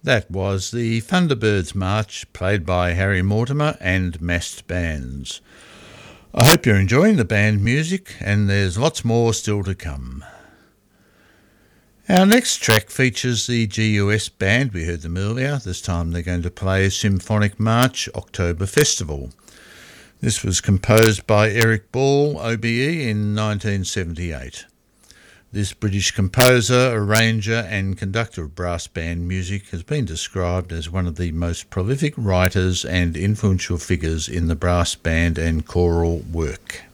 That was the Thunderbirds March, played by Harry Mortimer and massed bands. I hope you're enjoying the band music, and there's lots more still to come. Our next track features the GUS band. We heard them earlier. This time they're going to play Symphonic March October Festival. This was composed by Eric Ball, OBE, in 1978. This British composer, arranger and conductor of brass band music has been described as one of the most prolific writers and influential figures in the brass band and choral work.